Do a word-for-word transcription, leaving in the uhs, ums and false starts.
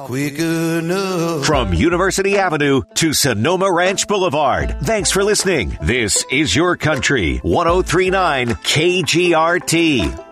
quick enough. From University Avenue to Sonoma Ranch Boulevard. Thanks for listening. This is Your Country, one oh three point nine K G R T.